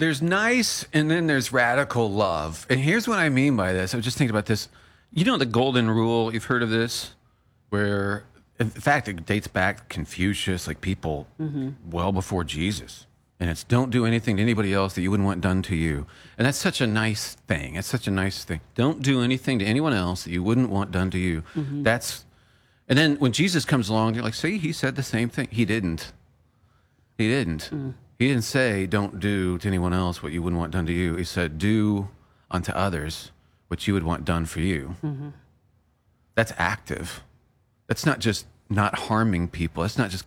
There's nice and then there's radical love. And here's what I mean by this. I was just thinking about this. You know the golden rule, you've heard of this? Where, in fact, it dates back to Confucius, like people well before Jesus. And it's don't do anything to anybody else that you wouldn't want done to you. And that's such a nice thing. It's such a nice thing. Don't do anything to anyone else that you wouldn't want done to you. And then when Jesus comes along, you're like, see, he said the same thing. He didn't. He didn't. He didn't say, don't do to anyone else what you wouldn't want done to you. He said, do unto others what you would want done for you. That's active. That's not just not harming people. That's not just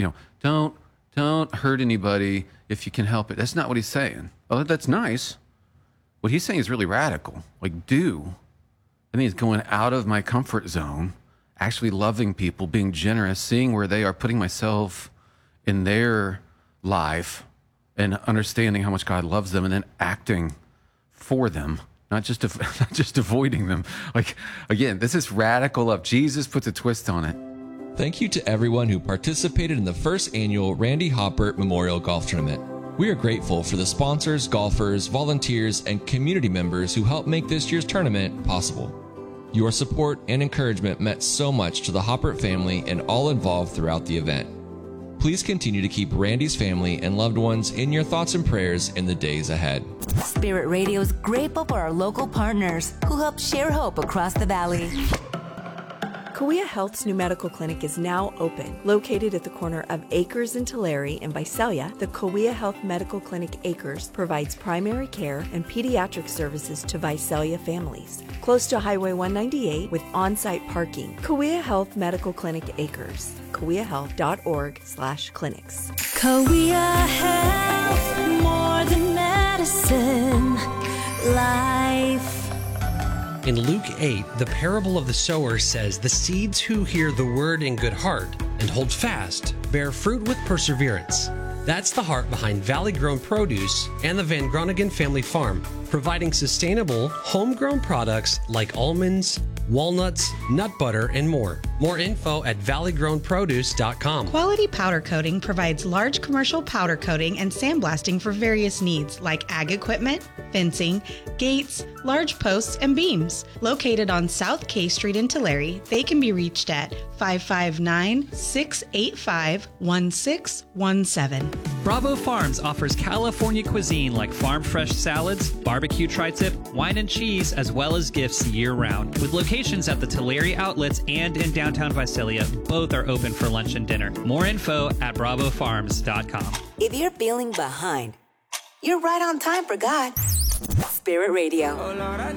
don't hurt anybody if you can help it. That's not what he's saying. Oh, that's nice. What he's saying is really radical. Like, do. I mean, it's going out of my comfort zone, actually loving people, being generous, seeing where they are, putting myself in their life and understanding how much God loves them and then acting for them, not just avoiding them. Like, again, this is radical love. Jesus puts a twist on it. Thank you to everyone who participated in the first annual Randy Hoppert Memorial Golf Tournament. We are grateful for the sponsors, golfers, volunteers, and community members who helped make this year's tournament possible. Your support and encouragement meant so much to the Hoppert family and all involved throughout the event. Please continue to keep Randy's family and loved ones in your thoughts and prayers in the days ahead. Spirit Radio is grateful for our local partners who help share hope across the valley. Kauai Health's new medical clinic is now open. Located at the corner of Acres and Tulare in Visalia, the Kauai Health Medical Clinic Acres provides primary care and pediatric services to Visalia families. Close to Highway 198 with on-site parking. Kauai Health Medical Clinic Acres. KauaiHealth.org/clinics. Kauai Health, more than medicine, life. In Luke 8, the parable of the sower says, "The seeds who hear the word in good heart and hold fast bear fruit with perseverance." That's the heart behind Valley Grown Produce and the Van Groningen Family Farm, providing sustainable, homegrown products like almonds, walnuts, nut butter, and more. More info at valleygrownproduce.com. Quality Powder Coating provides large commercial powder coating and sandblasting for various needs like ag equipment, fencing, gates, large posts, and beams. Located on South K Street in Tulare, they can be reached at 559-685-1617. Bravo Farms offers California cuisine like farm fresh salads, barbecue tri-tip, wine and cheese, as well as gifts year-round. With locations at the Tulare outlets and in downtown Visalia, both are open for lunch and dinner. More info at bravofarms.com. If you're feeling behind, you're right on time for God. Spirit Radio.